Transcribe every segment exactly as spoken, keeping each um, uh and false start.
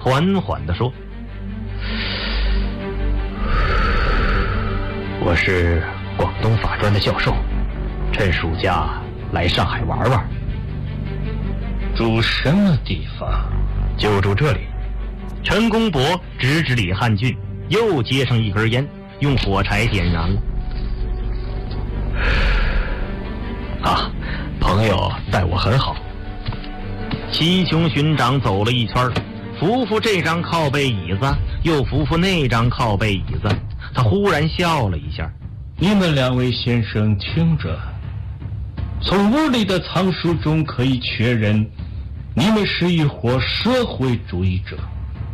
缓缓地说：“我是广东法专的教授，趁暑假来上海玩玩。” 住什么地方？ 就住这里。陈公博指指李汉俊，又接上一根烟，用火柴点燃了。啊，朋友待我很好。七雄巡长走了一圈，扶扶这张靠背椅子，又扶扶那张靠背椅子，他忽然笑了一下。 你们两位先生听着，从屋里的藏书中可以确认，你们是一伙社会主义者。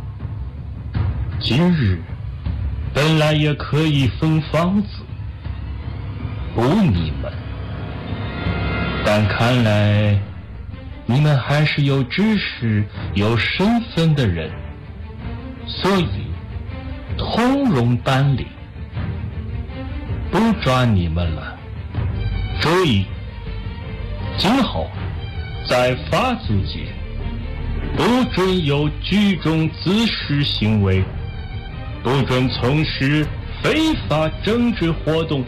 今日本来也可以分房子补你们，但看来你们还是有知识有身份的人，所以通融办理，不抓你们了。注意，今后在法租界不准有聚众滋事行为，不准从事非法政治活动。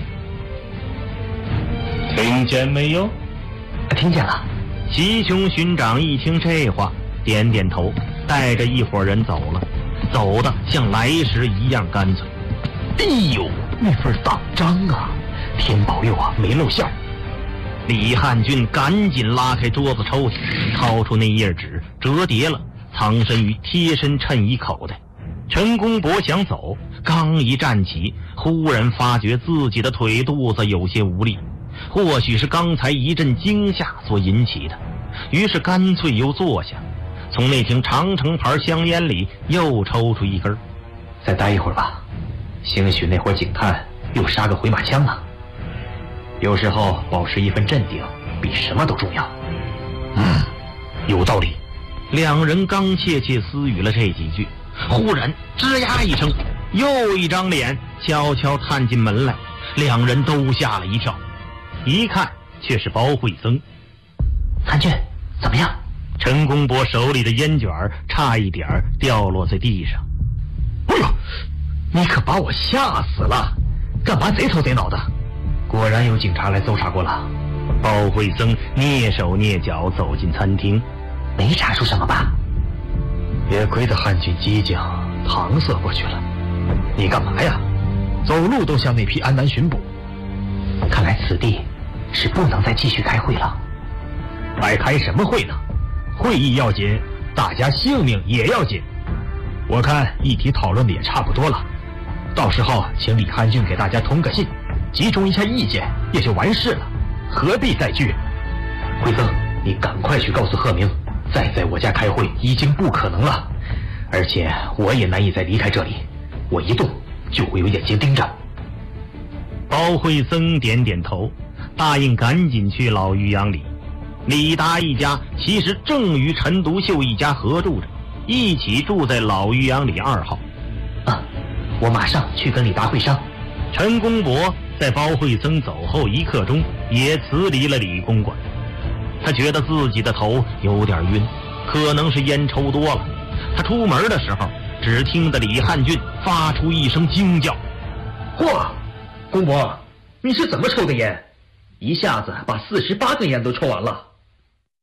听见没有？ 听见了。七雄巡长一听这话，点点头，带着一伙人走了，走的像来时一样干脆。哎呦，那份党章啊，天保佑啊，没露馅儿。李汉俊赶紧拉开桌子抽屉，掏出那页纸，折叠了，藏身于贴身衬衣口袋。陈公博想走，刚一站起，忽然发觉自己的腿肚子有些无力，或许是刚才一阵惊吓所引起的，于是干脆又坐下，从那瓶长城牌香烟里又抽出一根。再待一会儿吧，兴许那伙警探又杀个回马枪呢。有时候保持一份镇定比什么都重要。嗯，有道理。两人刚窃窃私语了这几句，忽然吱呀一声，又一张脸悄悄探进门来，两人都吓了一跳，一看却是包惠僧。汉俊，怎么样？陈公博手里的烟卷差一点掉落在地上。哎呦，你可把我吓死了！干嘛贼头贼脑的？果然有警察来搜查过了。包惠僧蹑手蹑脚走进餐厅，没查出什么吧？也亏得汉俊机警，搪塞过去了。你干嘛呀？走路都像那批安南巡捕。看来此地是不能再继续开会了。还开什么会呢？会议要紧，大家性命也要紧。我看议题讨论的也差不多了，到时候请李汉俊给大家通个信，集中一下意见，也就完事了，何必再聚？惠僧，你赶快去告诉贺明，再在我家开会已经不可能了，而且我也难以再离开这里，我一动就会有眼睛盯着。包惠僧点点头，答应赶紧去老渔阳里。李达一家其实正与陈独秀一家合住着，一起住在老渔阳里二号。啊，我马上去跟李达会商。陈公博在包惠僧走后一刻钟也辞离了李公馆，他觉得自己的头有点晕，可能是烟抽多了。他出门的时候，只听得李汉俊发出一声惊叫：“嚯，公博，你是怎么抽的烟？一下子把四十八根烟都抽完了。”